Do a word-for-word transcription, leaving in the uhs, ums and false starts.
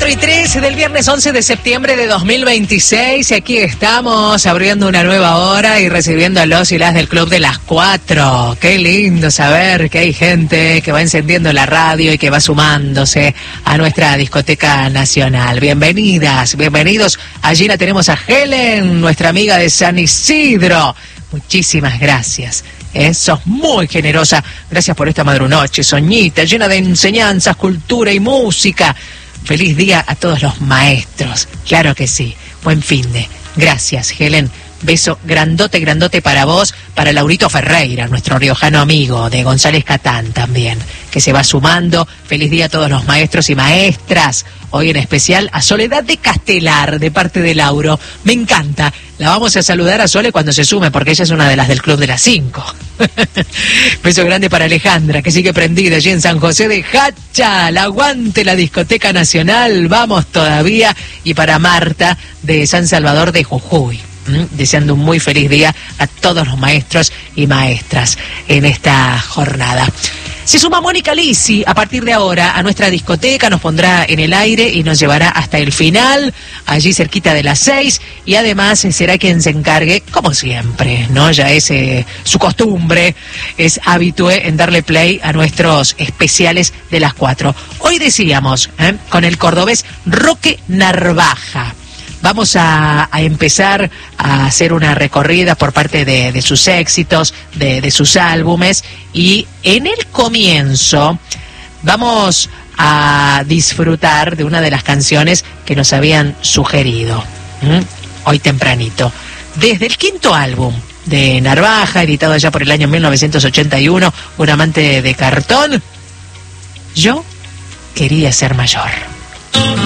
cuatro y tres del viernes once de septiembre de dos mil veintiséis y aquí estamos abriendo una nueva hora y recibiendo a los y las del Club de las Cuatro. Qué lindo saber que hay gente que va encendiendo la radio y que va sumándose a nuestra discoteca nacional. Bienvenidas, bienvenidos. Allí la tenemos a Helen, nuestra amiga de San Isidro. Muchísimas gracias. ¿Eh? Sos muy generosa. Gracias por esta madrunoche, Soñita, llena de enseñanzas, cultura y música. Feliz día a todos los maestros. Claro que sí. Buen finde. Gracias, Helen. Beso grandote, grandote para vos, para Laurito Ferreira, nuestro riojano amigo de González Catán también, que se va sumando. Feliz día a todos los maestros y maestras. Hoy en especial a Soledad de Castelar, de parte de Lauro. Me encanta. La vamos a saludar a Sole cuando se sume, porque ella es una de las del Club de las Cinco. Beso grande para Alejandra, que sigue prendida allí en San José de Hachal. Aguante la discoteca nacional, vamos todavía. Y para Marta, de San Salvador de Jujuy. ¿Mm? Deseando un muy feliz día a todos los maestros y maestras en esta jornada. Se suma Mónica Lisi a partir de ahora a nuestra discoteca, nos pondrá en el aire y nos llevará hasta el final, allí cerquita de las seis, y además será quien se encargue, como siempre, ¿no? Ya es eh, su costumbre, es habitué en darle play a nuestros especiales de las cuatro. Hoy decíamos, ¿eh? con el cordobés Roque Narvaja. Vamos a, a empezar a hacer una recorrida por parte de, de sus éxitos, de, de sus álbumes, y en el comienzo vamos a disfrutar de una de las canciones que nos habían sugerido, ¿Mm? hoy tempranito. Desde el quinto álbum de Narvaja, editado ya por el año mil novecientos ochenta y uno, Un amante de cartón, Yo quería ser mayor.